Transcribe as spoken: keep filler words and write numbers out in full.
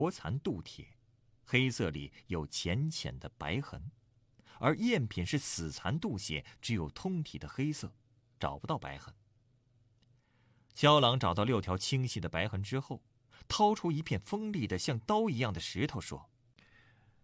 活蚕镀铁，黑色里有浅浅的白痕，而赝品是死蚕镀血，只有通体的黑色，找不到白痕。萧郎找到六条清晰的白痕之后，掏出一片锋利的像刀一样的石头，说：“